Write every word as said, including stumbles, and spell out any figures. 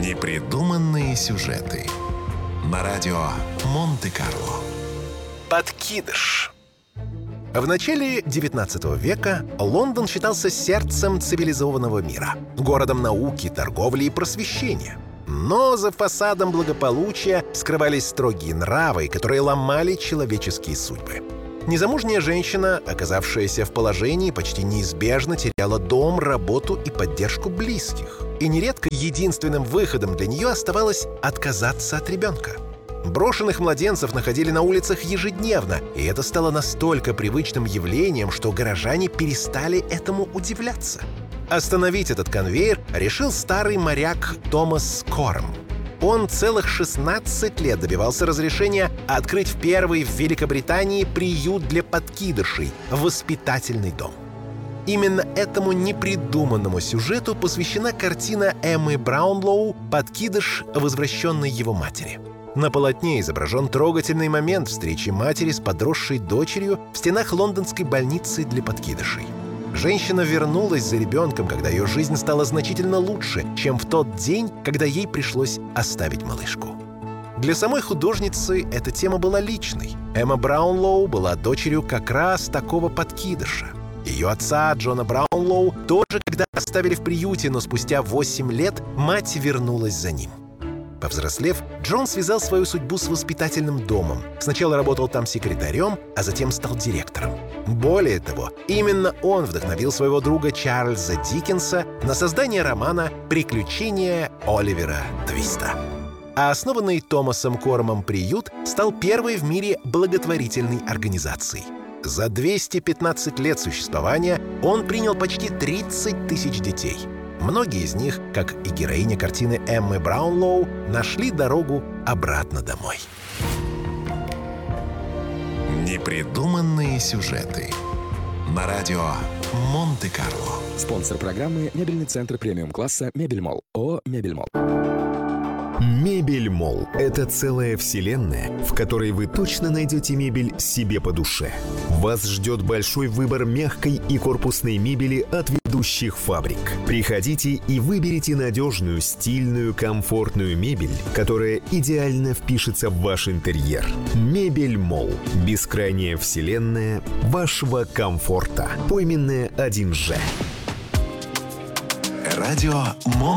Непридуманные сюжеты на радио Монте-Карло. Подкидыш. В начале девятнадцатого века Лондон считался сердцем цивилизованного мира, городом науки, торговли и просвещения. Но за фасадом благополучия скрывались строгие нравы, которые ломали человеческие судьбы. Незамужняя женщина, оказавшаяся в положении, почти неизбежно теряла дом, работу и поддержку близких. И нередко единственным выходом для нее оставалось отказаться от ребенка. Брошенных младенцев находили на улицах ежедневно, и это стало настолько привычным явлением, что горожане перестали этому удивляться. Остановить этот конвейер решил старый моряк Томас Кором. Он целых шестнадцать лет добивался разрешения открыть в первый в Великобритании приют для подкидышей – воспитательный дом. Именно этому непридуманному сюжету посвящена картина Эммы Браунлоу «Подкидыш, возвращенный его матери». На полотне изображен трогательный момент встречи матери с подросшей дочерью в стенах лондонской больницы для подкидышей. Женщина вернулась за ребенком, когда ее жизнь стала значительно лучше, чем в тот день, когда ей пришлось оставить малышку. Для самой художницы эта тема была личной. Эмма Браунлоу была дочерью как раз такого подкидыша. Ее отца, Джона Браунлоу, тоже когда оставили в приюте, но спустя восемь лет мать вернулась за ним. Повзрослев, Джон связал свою судьбу с воспитательным домом. Сначала работал там секретарем, а затем стал директором. Более того, именно он вдохновил своего друга Чарльза Диккенса на создание романа «Приключения Оливера Твиста». А основанный Томасом Коромом приют стал первой в мире благотворительной организацией. За двести пятнадцать лет существования он принял почти тридцать тысяч детей. Многие из них, как и героиня картины Эммы Браунлоу, нашли дорогу обратно домой. Непридуманные сюжеты на радио Монте-Карло. Спонсор программы — мебельный центр премиум-класса «Мебельмолл». ООО «Мебельмолл». Мебельмолл – это целая вселенная, в которой вы точно найдете мебель себе по душе. Вас ждет большой выбор мягкой и корпусной мебели от ведущих фабрик. Приходите и выберите надежную, стильную, комфортную мебель, которая идеально впишется в ваш интерьер. Мебельмолл – бескрайняя вселенная вашего комфорта. Пойменная один же. Радио Монте-Карло.